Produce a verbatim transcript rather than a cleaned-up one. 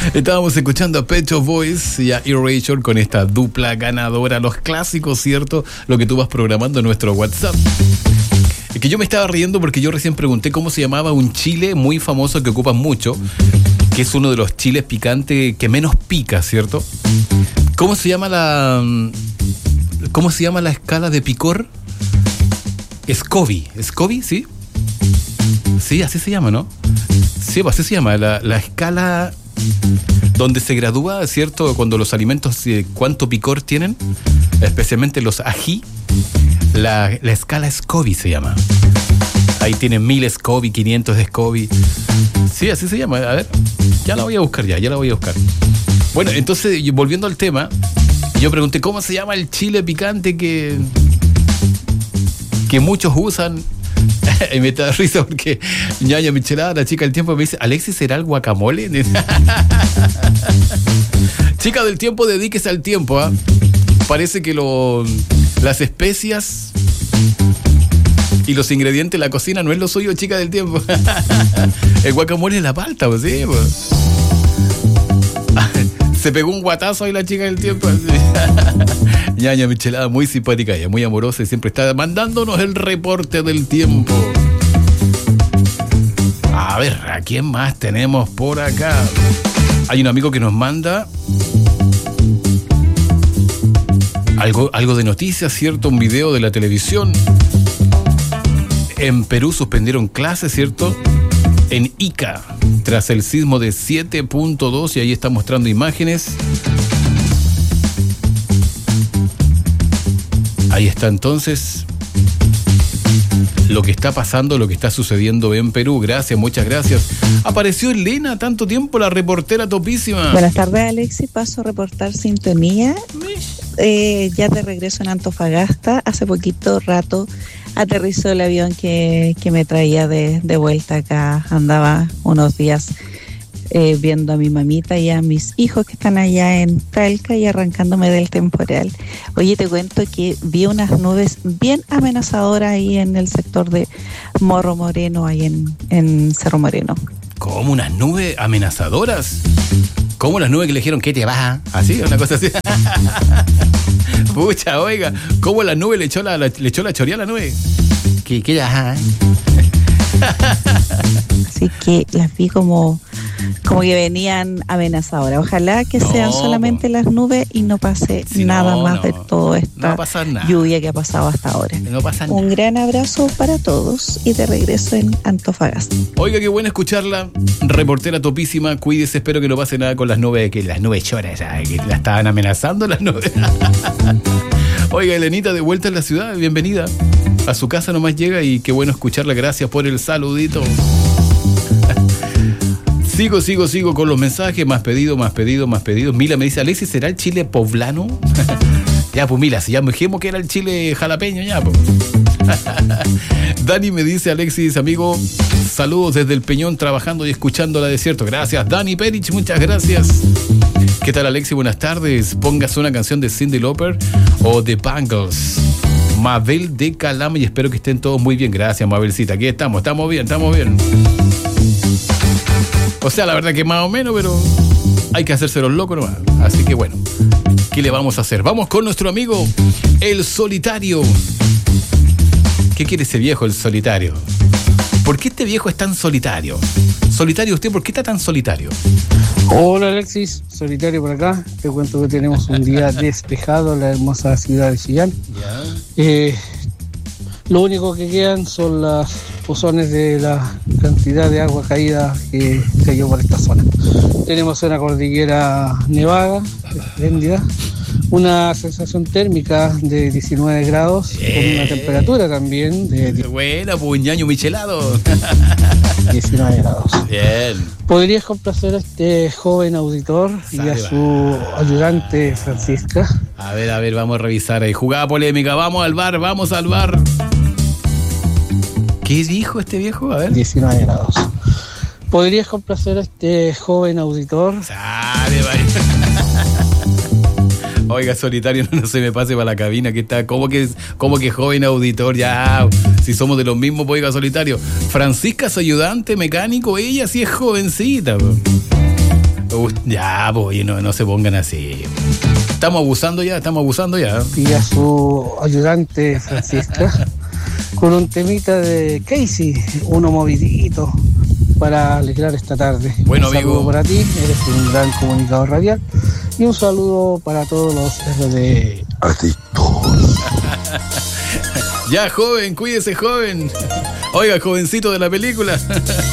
Estábamos escuchando a Pet Shop Boys y a Erasure con esta dupla ganadora, los clásicos, ¿cierto? Lo que tú vas programando en nuestro WhatsApp. Es que yo me estaba riendo porque yo recién pregunté cómo se llamaba un chile muy famoso que ocupan mucho, que es uno de los chiles picantes que menos pica, ¿cierto? ¿Cómo se llama la... ¿Cómo se llama la escala de picor? Scoville. ¿Scoville? ¿Sí? Sí, así se llama, ¿no? Sí, pues así se llama, la, la escala donde se gradúa, ¿cierto? Cuando los alimentos, cuánto picor tienen, especialmente los ají, la, la escala Scoville se llama. Ahí tienen mil Scoville, quinientos Scoville. Sí, así se llama. A ver, ya la voy a buscar ya, ya la voy a buscar. Bueno, entonces, volviendo al tema, yo pregunté cómo se llama el chile picante que, que muchos usan. Y me da risa porque ñaña Michelada, la chica del tiempo, me dice: Alexis, ¿será el guacamole? Chica del tiempo, dedíquese al tiempo, ¿eh? Parece que lo, las especias y los ingredientes de la cocina no es lo suyo, chica del tiempo. El guacamole es la palta, pues sí, pues. Se pegó un guatazo ahí la chica del tiempo. Ñaña Michelada, muy simpática ella, muy amorosa y siempre está mandándonos el reporte del tiempo. A ver, ¿a quién más tenemos por acá? Hay un amigo que nos manda algo, algo de noticias, ¿cierto? Un video de la televisión. En Perú suspendieron clases, ¿cierto? En Ica, tras el sismo de siete punto dos, y ahí está mostrando imágenes. Ahí está entonces lo que está pasando, lo que está sucediendo en Perú. Gracias, muchas gracias. Apareció Elena, tanto tiempo, la reportera topísima. Buenas tardes, Alexis. Paso a reportar sintonía. Eh, ya de regreso en Antofagasta. Hace poquito rato aterrizó el avión que, que me traía de, de vuelta acá. Andaba unos días eh, viendo a mi mamita y a mis hijos que están allá en Talca y arrancándome del temporal. Oye, te cuento que vi unas nubes bien amenazadoras ahí en el sector de Morro Moreno, ahí en, en Cerro Moreno. ¿Cómo unas nubes amenazadoras? ¿Cómo las nubes que le dijeron que te vas? ¿Así? Una cosa así. Pucha, oiga, ¿cómo la nube le echó la, la, le echó la choría a la nube? ¿Qué, qué ya? Así que las vi como, como que venían amenazadoras. Ojalá que no, sean solamente las nubes y no pase si nada no, más no, de toda esta no lluvia que ha pasado hasta ahora. No pasa nada. Un gran abrazo para todos y de regreso en Antofagasta. Oiga, qué bueno escucharla. Reportera topísima, cuídese, espero que no pase nada con las nubes, que las nubes choras, ya, que la estaban amenazando las nubes. Oiga, Elenita, de vuelta en la ciudad, bienvenida. A su casa nomás llega y qué bueno escucharla, gracias por el saludito. Sigo, sigo, sigo con los mensajes, más pedidos, más pedidos, más pedidos. Mila me dice: Alexis, ¿será el chile poblano? Ya, pues Mila, si ya me dijimos que era el chile jalapeño, ya, pues. Dani me dice: Alexis, amigo, saludos desde el Peñón, trabajando y escuchando la Desierto. Gracias, Dani Perich, muchas gracias. ¿Qué tal, Alexis? Buenas tardes. Póngase una canción de Cyndi Lauper o de Bangles. Mabel de Calama, y espero que estén todos muy bien. Gracias, Mabelcita. Aquí estamos, estamos bien, estamos bien. O sea, la verdad que más o menos, pero hay que hacerse los locos nomás. Así que bueno, ¿qué le vamos a hacer? Vamos con nuestro amigo, el Solitario. ¿Qué quiere ese viejo, el Solitario? ¿Por qué este viejo es tan solitario? Solitario, ¿usted por qué está tan solitario? Hola, Alexis, Solitario por acá. Te cuento que tenemos un día despejado en la hermosa ciudad de Chillán. Yeah. Eh, lo único que quedan son las pozones de la cantidad de agua caída que cayó por esta zona. Tenemos una cordillera nevada, espléndida, una sensación térmica de diecinueve grados, eh. con una temperatura también de buena, puñaño michelado. diecinueve grados. Bien. ¿Podrías complacer a este joven auditor y a su ayudante Francisca? A ver, a ver, vamos a revisar ahí. Jugada polémica, vamos al bar, vamos al bar. ¿Qué dijo este viejo? A ver. diecinueve grados. ¿Podrías complacer a este joven auditor? Sale, vaya. Oiga, Solitario, no, no se me pase para la cabina, que está, ¿cómo que, cómo que joven auditor? Ya, si somos de los mismos, pues, oiga, Solitario. Francisca, su ayudante mecánico, ella sí es jovencita. Uh, ya, pues, no, no se pongan así. Estamos abusando ya, estamos abusando ya. Y a su ayudante Francisca con un temita de Casey, uno movidito para alegrar esta tarde. Bueno, un amigo, saludo para ti, eres un gran comunicador radial, y un saludo para todos los R D adictos. Ya, joven, cuídese, joven. Oiga, jovencito de la película.